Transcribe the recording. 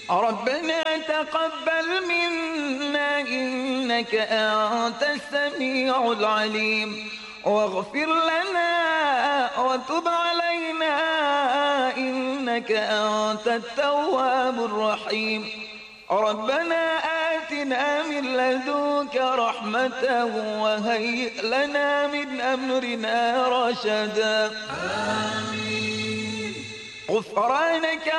ربنا تقبل منا إنك أنت السميع العليم واغفر لنا وتب علينا إنك أنت التواب الرحيم ربنا آتنا من لدنك رحمة وهيئ لنا من أمرنا رشدا. آمين. غفرانك